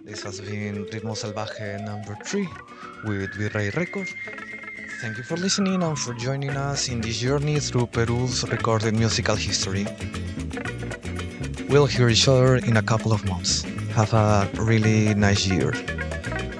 This has been Ritmo Salvaje number 3 with Virrey Records. Thank you for listening and for joining us in this journey through Peru's recorded musical history. We'll hear each other in a couple of months. Have a really nice year.